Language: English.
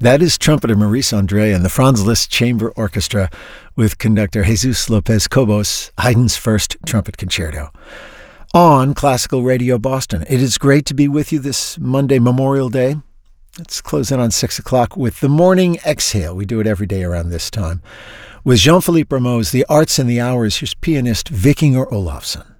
That is trumpeter Maurice Andre and the Franz Liszt Chamber Orchestra with conductor Jesus Lopez Cobos, Haydn's first trumpet concerto. On Classical Radio Boston. It is great to be with you this Monday, Memorial Day. Let's close in on 6 o'clock with the Morning Exhale. We do it every day around this time. With Jean-Philippe Rameau, The Arts and the Hours, here's pianist Vikinger Olafsson.